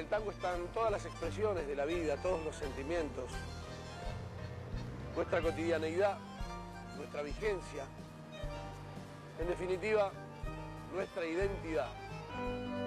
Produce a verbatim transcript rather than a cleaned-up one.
tango están todas las expresiones de la vida, todos los sentimientos, nuestra cotidianeidad, nuestra vigencia, en definitiva, nuestra identidad.